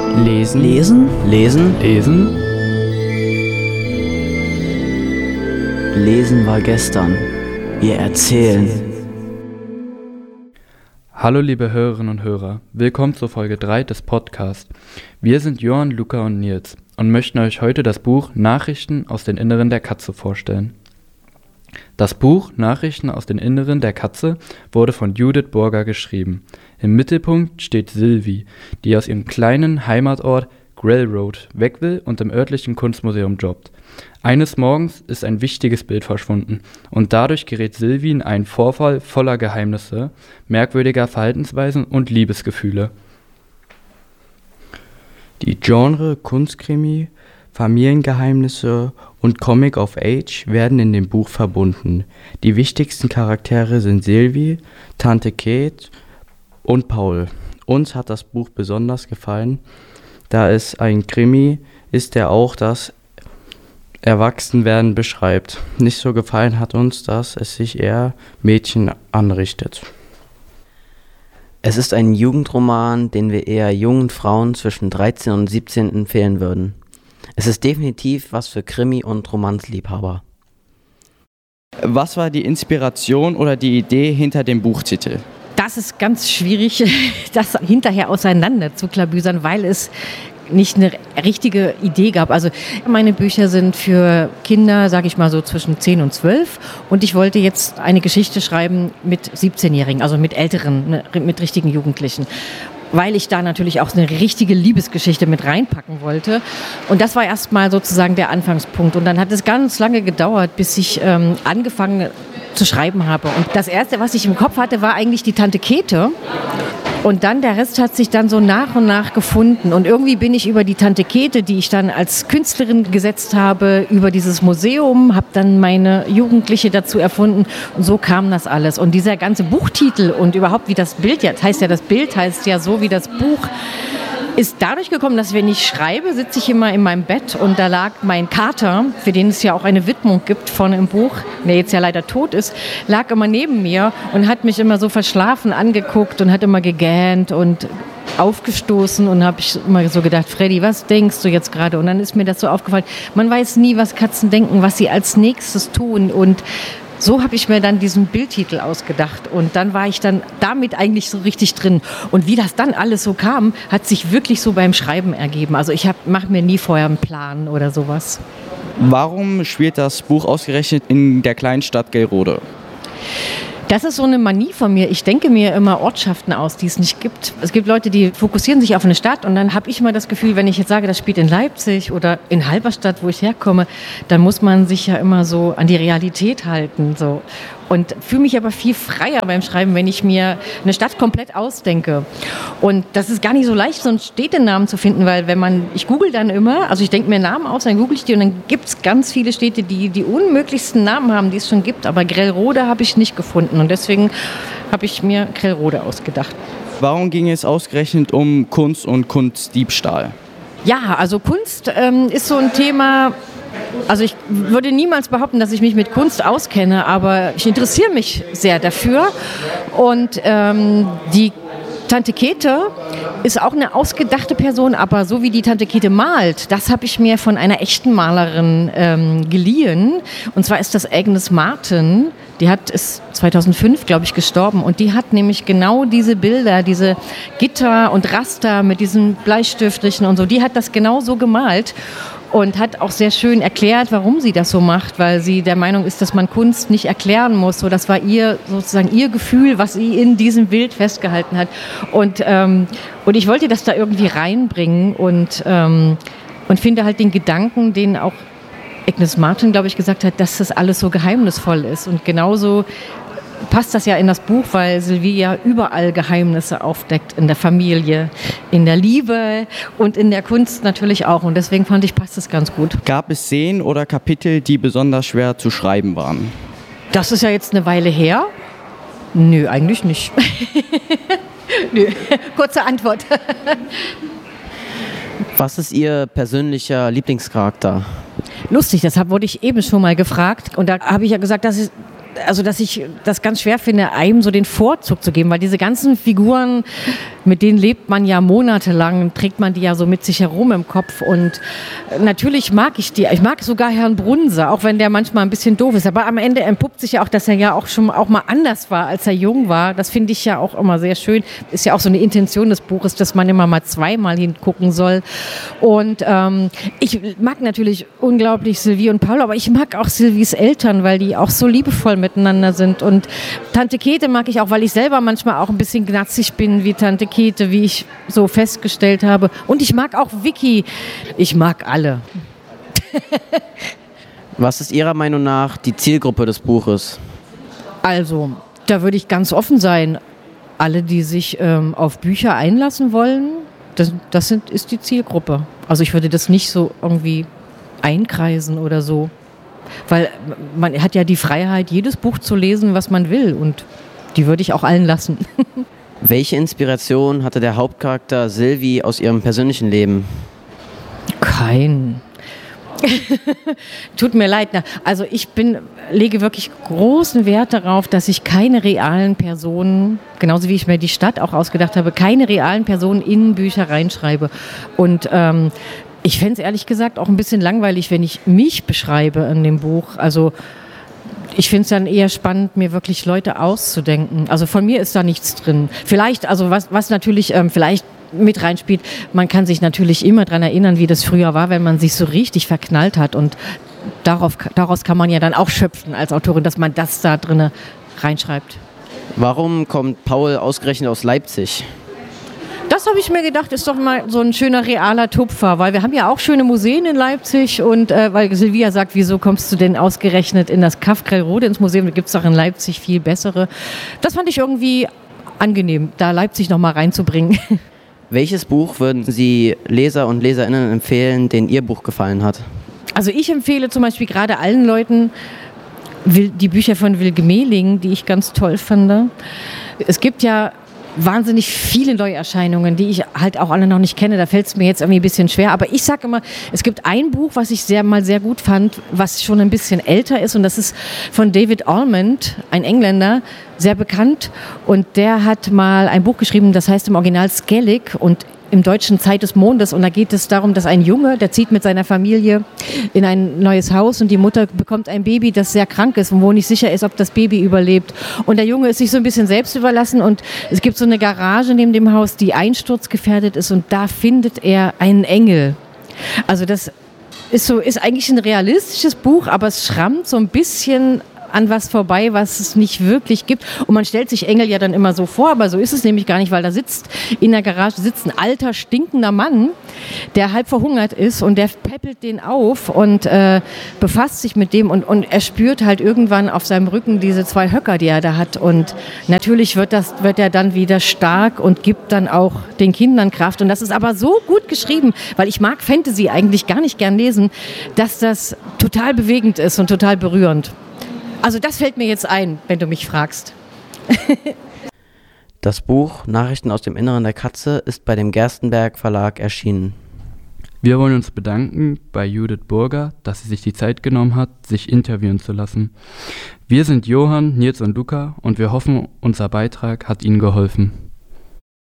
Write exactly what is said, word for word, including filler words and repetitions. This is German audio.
Lesen. Lesen. Lesen. Lesen. Lesen war gestern. Wir erzählen. Hallo liebe Hörerinnen und Hörer, willkommen zur Folge drei des Podcasts. Wir sind Johann, Luca und Nils und möchten euch heute das Buch Nachrichten aus den Inneren der Katze vorstellen. Das Buch Nachrichten aus den Inneren der Katze wurde von Judith Burger geschrieben. Im Mittelpunkt steht Sylvie, die aus ihrem kleinen Heimatort Grell Road weg will und im örtlichen Kunstmuseum jobbt. Eines Morgens ist ein wichtiges Bild verschwunden und dadurch gerät Sylvie in einen Vorfall voller Geheimnisse, merkwürdiger Verhaltensweisen und Liebesgefühle. Die Genre Kunstkrimi, Familiengeheimnisse und Comic of Age werden in dem Buch verbunden. Die wichtigsten Charaktere sind Sylvie, Tante Kate und Paul. Uns hat das Buch besonders gefallen, da es ein Krimi ist, der auch das Erwachsenwerden beschreibt. Nicht so gefallen hat uns, dass es sich eher Mädchen anrichtet. Es ist ein Jugendroman, den wir eher jungen Frauen zwischen dreizehn und siebzehn empfehlen würden. Es ist definitiv was für Krimi- und Romanzliebhaber. Was war die Inspiration oder die Idee hinter dem Buchtitel? Das ist ganz schwierig, das hinterher auseinander zu klabüsern, weil es nicht eine richtige Idee gab. Also meine Bücher sind für Kinder, sage ich mal so zwischen zehn und zwölf und ich wollte jetzt eine Geschichte schreiben mit siebzehnjährigen, also mit älteren, mit richtigen Jugendlichen, weil ich da natürlich auch eine richtige Liebesgeschichte mit reinpacken wollte. Und das war erstmal sozusagen der Anfangspunkt. Und dann hat es ganz lange gedauert, bis ich ähm, angefangen zu schreiben habe. Und das Erste, was ich im Kopf hatte, war eigentlich die Tante Käthe. Und dann, der Rest hat sich dann so nach und nach gefunden. Und irgendwie bin ich über die Tante Käthe, die ich dann als Künstlerin gesetzt habe, über dieses Museum, habe dann meine Jugendliche dazu erfunden. Und so kam das alles. Und dieser ganze Buchtitel und überhaupt wie das Bild jetzt, heißt ja, das Bild heißt ja so wie das Buch, ist dadurch gekommen, dass wenn ich schreibe, sitze ich immer in meinem Bett und da lag mein Kater, für den es ja auch eine Widmung gibt vorne im Buch, der jetzt ja leider tot ist, lag immer neben mir und hat mich immer so verschlafen angeguckt und hat immer gegähnt und aufgestoßen und habe ich immer so gedacht, Freddy, was denkst du jetzt gerade? Und dann ist mir das so aufgefallen, man weiß nie, was Katzen denken, was sie als nächstes tun und so habe ich mir dann diesen Bildtitel ausgedacht und dann war ich dann damit eigentlich so richtig drin. Und wie das dann alles so kam, hat sich wirklich so beim Schreiben ergeben. Also ich mache mir nie vorher einen Plan oder sowas. Warum spielt das Buch ausgerechnet in der kleinen Stadt Gelrode? Das ist so eine Manie von mir. Ich denke mir immer Ortschaften aus, die es nicht gibt. Es gibt Leute, die fokussieren sich auf eine Stadt und dann habe ich immer das Gefühl, wenn ich jetzt sage, das spielt in Leipzig oder in Halberstadt, wo ich herkomme, dann muss man sich ja immer so an die Realität halten. So. Und fühle mich aber viel freier beim Schreiben, wenn ich mir eine Stadt komplett ausdenke. Und das ist gar nicht so leicht, so einen Städtenamen zu finden, weil wenn man, ich google dann immer, also ich denke mir Namen aus, dann google ich die und dann gibt es ganz viele Städte, die die unmöglichsten Namen haben, die es schon gibt. Aber Grellrode habe ich nicht gefunden und deswegen habe ich mir Grellrode ausgedacht. Warum ging es ausgerechnet um Kunst und Kunstdiebstahl? Ja, also Kunst ähm, ist so ein Thema. Also ich würde niemals behaupten, dass ich mich mit Kunst auskenne, aber ich interessiere mich sehr dafür. Und ähm, die Tante Käthe ist auch eine ausgedachte Person, aber so wie die Tante Käthe malt, das habe ich mir von einer echten Malerin ähm, geliehen. Und zwar ist das Agnes Martin. Die hat ist zweitausendfünf, glaube ich, gestorben. Und die hat nämlich genau diese Bilder, diese Gitter und Raster mit diesen Bleistiftlichen und so, die hat das genau so gemalt. Und hat auch sehr schön erklärt, warum sie das so macht, weil sie der Meinung ist, dass man Kunst nicht erklären muss. So, das war ihr sozusagen ihr Gefühl, was sie in diesem Bild festgehalten hat. Und, ähm, und ich wollte das da irgendwie reinbringen und, ähm, und finde halt den Gedanken, den auch Agnes Martin, glaube ich, gesagt hat, dass das alles so geheimnisvoll ist. Und genauso passt das ja in das Buch, weil Sylvie ja überall Geheimnisse aufdeckt, in der Familie, in der Liebe und in der Kunst natürlich auch. Und deswegen fand ich, passt das ganz gut. Gab es Szenen oder Kapitel, die besonders schwer zu schreiben waren? Das ist ja jetzt eine Weile her. Nö, eigentlich nicht. Nö, kurze Antwort. Was ist Ihr persönlicher Lieblingscharakter? Lustig, deshalb wurde ich eben schon mal gefragt. Und da habe ich ja gesagt, dass ich also dass ich das ganz schwer finde, einem so den Vorzug zu geben, weil diese ganzen Figuren, mit denen lebt man ja monatelang, trägt man die ja so mit sich herum im Kopf und natürlich mag ich die, ich mag sogar Herrn Brunse, auch wenn der manchmal ein bisschen doof ist, aber am Ende entpuppt sich ja auch, dass er ja auch schon auch mal anders war, als er jung war, das finde ich ja auch immer sehr schön, ist ja auch so eine Intention des Buches, dass man immer mal zweimal hingucken soll und ähm, ich mag natürlich unglaublich Sylvie und Paul, aber ich mag auch Sylvies Eltern, weil die auch so liebevoll miteinander sind. Und Tante Käthe mag ich auch, weil ich selber manchmal auch ein bisschen gnatzig bin wie Tante Käthe, wie ich so festgestellt habe. Und ich mag auch Vicky. Ich mag alle. Was ist Ihrer Meinung nach die Zielgruppe des Buches? Also, da würde ich ganz offen sein. Alle, die sich ähm, auf Bücher einlassen wollen, das, das sind, ist die Zielgruppe. Also ich würde das nicht so irgendwie einkreisen oder so. Weil man hat ja die Freiheit, jedes Buch zu lesen, was man will. Und die würde ich auch allen lassen. Welche Inspiration hatte der Hauptcharakter Sylvie aus ihrem persönlichen Leben? Kein. Tut mir leid. Also ich bin, lege wirklich großen Wert darauf, dass ich keine realen Personen, genauso wie ich mir die Stadt auch ausgedacht habe, keine realen Personen in Bücher reinschreibe. Und ähm, ich fände es ehrlich gesagt auch ein bisschen langweilig, wenn ich mich beschreibe in dem Buch. Also ich finde es dann eher spannend, mir wirklich Leute auszudenken. Also von mir ist da nichts drin. Vielleicht, also was, was natürlich ähm, vielleicht mit reinspielt, man kann sich natürlich immer daran erinnern, wie das früher war, wenn man sich so richtig verknallt hat. Und darauf, daraus kann man ja dann auch schöpfen als Autorin, dass man das da drin reinschreibt. Warum kommt Paul ausgerechnet aus Leipzig? Das habe ich mir gedacht, ist doch mal so ein schöner realer Tupfer, weil wir haben ja auch schöne Museen in Leipzig und äh, weil Silvia sagt, wieso kommst du denn ausgerechnet in das Kaff Grellrode ins Museum, da gibt es doch in Leipzig viel bessere. Das fand ich irgendwie angenehm, da Leipzig nochmal reinzubringen. Welches Buch würden Sie Leser und Leserinnen empfehlen, denen Ihr Buch gefallen hat? Also ich empfehle zum Beispiel gerade allen Leuten die Bücher von Wilke Mehling, die ich ganz toll fand. Es gibt ja wahnsinnig viele Neuerscheinungen, die ich halt auch alle noch nicht kenne. Da fällt es mir jetzt irgendwie ein bisschen schwer. Aber ich sage immer, es gibt ein Buch, was ich sehr, mal sehr gut fand, was schon ein bisschen älter ist. Und das ist von David Almond, ein Engländer, sehr bekannt. Und der hat mal ein Buch geschrieben, das heißt im Original Skellig und im Deutschen Zeit des Mondes. Und da geht es darum, dass ein Junge, der zieht mit seiner Familie in ein neues Haus und die Mutter bekommt ein Baby, das sehr krank ist und wo nicht sicher ist, ob das Baby überlebt. Und der Junge ist sich so ein bisschen selbst überlassen und es gibt so eine Garage neben dem Haus, die einsturzgefährdet ist und da findet er einen Engel. Also das ist so, ist eigentlich ein realistisches Buch, aber es schrammt so ein bisschen an was vorbei, was es nicht wirklich gibt. Und man stellt sich Engel ja dann immer so vor, aber so ist es nämlich gar nicht, weil da sitzt, in der Garage sitzt ein alter, stinkender Mann, der halb verhungert ist und der peppelt den auf und äh, befasst sich mit dem und, und er spürt halt irgendwann auf seinem Rücken diese zwei Höcker, die er da hat. Und natürlich wird, das, wird er dann wieder stark und gibt dann auch den Kindern Kraft. Und das ist aber so gut geschrieben, weil ich mag Fantasy eigentlich gar nicht gern lesen, dass das total bewegend ist und total berührend. Also das fällt mir jetzt ein, wenn du mich fragst. Das Buch Nachrichten aus dem Inneren der Katze ist bei dem Gerstenberg Verlag erschienen. Wir wollen uns bedanken bei Judith Burger, dass sie sich die Zeit genommen hat, sich interviewen zu lassen. Wir sind Johann, Nils und Luca und wir hoffen, unser Beitrag hat Ihnen geholfen.